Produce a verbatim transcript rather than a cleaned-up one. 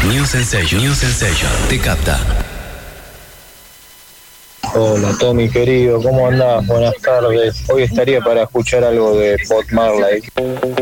New Sensation, New Sensation, te capta. Hola Tommy querido, ¿cómo andás? Buenas tardes. Hoy estaría para escuchar algo de Bob Marley.